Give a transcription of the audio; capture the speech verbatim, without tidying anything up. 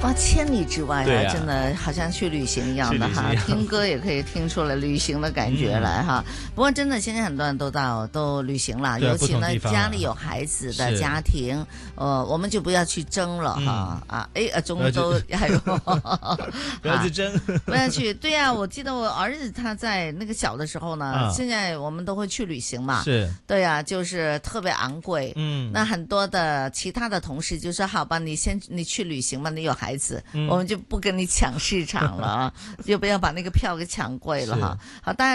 哇，千里之外啊， 对啊真的好像去旅行一样的哈，听歌也可以听出来旅行的感觉来哈。嗯、不过真的，现在很多人都到都旅行了，尤其呢家里有孩子的家庭，呃，我们就不要去争了哈、嗯、啊，哎，中都还有不要去争， 不要去。对呀、啊，我记得我儿子他在那个小的时候呢，啊、现在我们都会去旅行嘛， 是， 对呀、啊，就是特别昂贵，嗯，那很多的其他的同事就说好吧，你先你去旅行吧，你有孩子。嗯、我们就不跟你抢市场了啊，就不要把那个票给抢贵了哈。好，大家。